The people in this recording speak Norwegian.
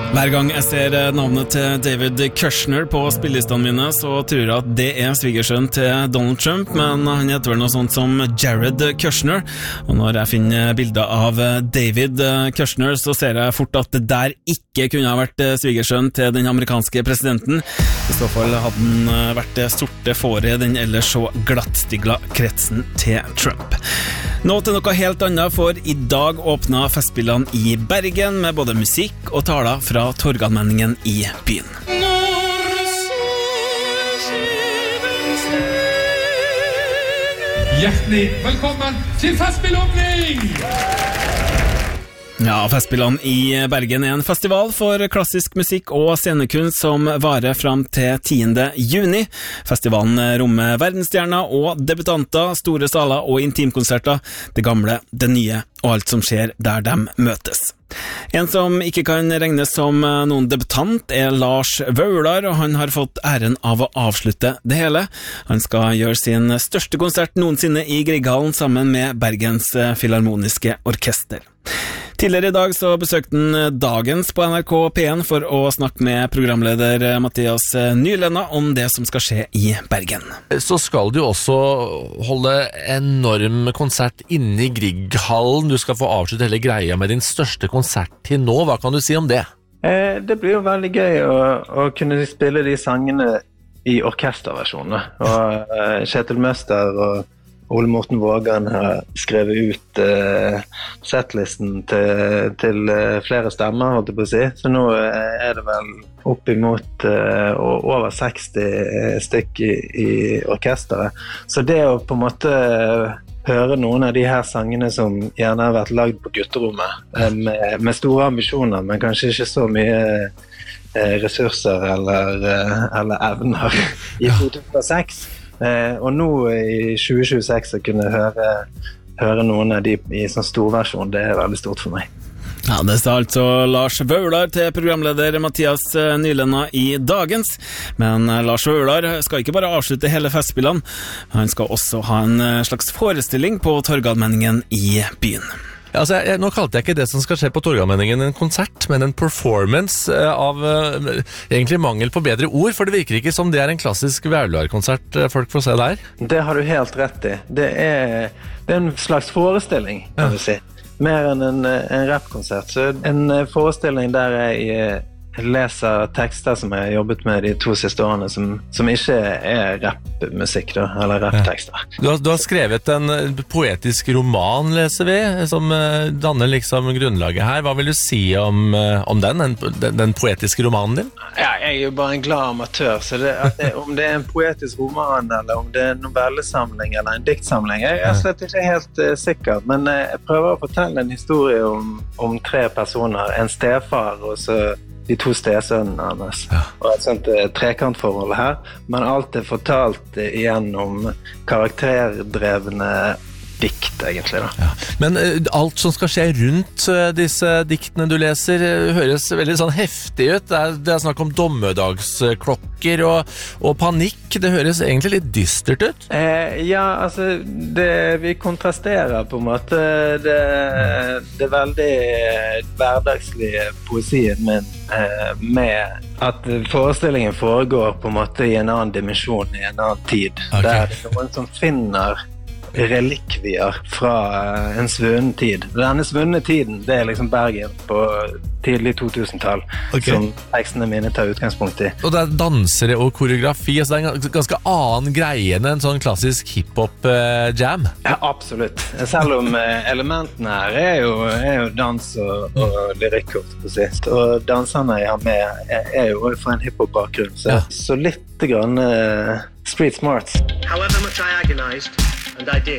Hver gang jeg ser navnet til David Kushner på spillelistene mine, så tror jeg at det svigersønnen til Donald Trump, men han heter vel noe sånt som Jared Kushner. Og når jeg finner bilder av David Kushner, så ser jeg fort at det der ikke kunne ha vært svigersønnen til den amerikanske presidenten. I så fall hadde han vært det sorte fåret i den ellers så glattstigla kretsen til Trump. Nå til noe helt annet, for i dag åpna festspillene i Bergen med både musikk og taler fra Torgallmenningen i byen. Hjertelig velkommen til festspillåpning! Ja, Festspillene i Bergen en festival for klassisk musikk og scenekunst som varer frem til 10. juni. Festivalen rommer verdensstjerner og debutanter, store saler og intimkonserter, det gamle, det nye og alt som skjer der de møtes. En som ikke kan regnes som noen debutant Lars Vaular, og han har fått æren av å avslutte det hele. Han skal gjøre sin største konsert noensinne i Grieghallen sammen med Bergens Filharmoniske Orkester. Tidligere i dag så besøkte han Dagens på NRK P1 for å snakke med programleder Mathias Nylenda om det som skal skje i Bergen. Så skal du også holde enorm konsert inne i Grieghallen. Du skal få avslutte hele greia med din største konsert til nå. Hva kan du si om det? Det blir jo veldig gøy å kunne spille de sangene i orkesterversjonene. Og Kjetil Møster og Ole Morten Vågan har skrevet ut setlisten til flere stemmer, holdt jeg på å si. Så nå det vel opp imot over 60 stykk i orkesteret. Så det å på en måte høre noen av de her sangene som gjerne har vært lagd på gutterommet, med store ambisjoner, men kanskje ikke så mye ressurser eller evner i 2006. Og nå i 2026 å kunne høre noen av de i sånn storversjon, det veldig stort for meg. Ja, det sa altså Lars Vaular til programleder Mathias Nylenda i Dagens. Men Lars Vaular skal ikke bare avslutte hele festspillene, han skal også ha en slags forestilling på Torgallmenningen i byen. Ja, altså, nå kalte jeg ikke det som skal skje på Torgallmenningen en konsert, men en performance av egentlig mangel på bedre ord, for det virker ikke som det en klassisk Vaular-konsert folk får se der. Det har du helt rett i. Det en slags forestilling, kan du si. Mer enn en rappkonsert. Så en forestilling der jeg leser tekster som jeg har jobbet med de 2 siste årene, som ikke rappmusikk da, eller rapptekster. Du har skrevet en poetisk roman, leser vi, som danner liksom grunnlaget her. Hva vil du si om den poetiske romanen din? Ja, jeg jo bare en glad amatør, så om det en poetisk roman, eller om det en novellesamling, eller en diktsamling, jeg slett ikke helt sikker, men jeg prøver å fortelle en historie om 3 personer, en stefar, og så de 2 stesønnene hans. Og et sånt trekantforhold her. Men alt fortalt igjennom karakterdrevne dikt, egentlig da. Ja. Men alt som skal skje rundt disse diktene du leser, høres veldig sånn heftig ut. Det snakk om dommedagsklokker og panikk. Det høres egentlig litt dystert ut. Ja, altså, vi kontrasterer på en måte det veldig hverdagslige poesien min med at forestillingen foregår på en måte i en annen dimensjon, i en annen tid. Okay. Der det noen som finner relikvier fra en svunnen tid. Denne svunne tiden, det liksom Bergen på tidlig 2000-tall, som tekstene mine tar utgangspunkt i. Og det dansere og koreografi, altså det en ganske annen greie enn en sånn klassisk hiphop-jam. Ja, absolutt. Selv om elementene her er jo dans og lyrikk, på sist. Og danserne jeg har med er jo fra en hiphop-bakgrunn, så litt grann street smarts. However much I agonized, and I did,